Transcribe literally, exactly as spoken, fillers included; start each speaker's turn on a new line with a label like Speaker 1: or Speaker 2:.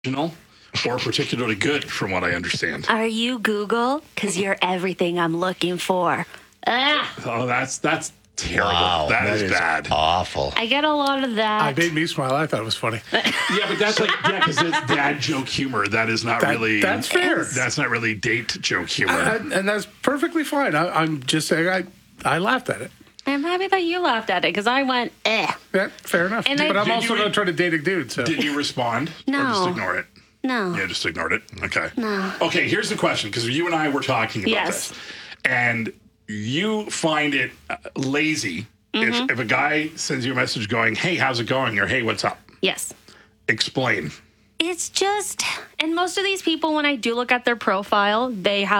Speaker 1: original or particularly good, from what I understand.
Speaker 2: Are you Google? Because you're everything I'm looking for. Ah,
Speaker 1: Oh, that's that's terrible.
Speaker 3: Wow,
Speaker 1: that
Speaker 3: that
Speaker 1: is,
Speaker 3: is
Speaker 1: bad.
Speaker 3: awful.
Speaker 2: I get a lot of
Speaker 4: I
Speaker 2: that.
Speaker 4: made me smile. I thought it was funny.
Speaker 1: Yeah, but that's like yeah, because it's dad joke humor. That is not
Speaker 4: That-
Speaker 1: really.
Speaker 4: that's fair.
Speaker 1: That's not really date joke humor.
Speaker 4: And, and that's perfectly fine. I, I'm just saying I, I laughed at it.
Speaker 2: I'm happy that you laughed at it because I went, eh.
Speaker 4: Yeah, fair enough.
Speaker 2: And I-
Speaker 4: but I'm
Speaker 1: Did
Speaker 4: also
Speaker 1: you-
Speaker 4: not trying to date a dude. So
Speaker 1: Did you respond? Or
Speaker 2: No.
Speaker 1: just ignore it?
Speaker 2: No.
Speaker 1: Yeah, just ignored it. Okay.
Speaker 2: No.
Speaker 1: Okay, here's the question, because you and I were talking about
Speaker 2: Yes.
Speaker 1: this. And you find it uh, lazy
Speaker 2: Mm-hmm.
Speaker 1: if, if a guy sends you a message going, hey, how's it going? Or hey, what's up?
Speaker 2: Yes.
Speaker 1: Explain.
Speaker 2: It's just, and most of these people, when I do look at their profile, they have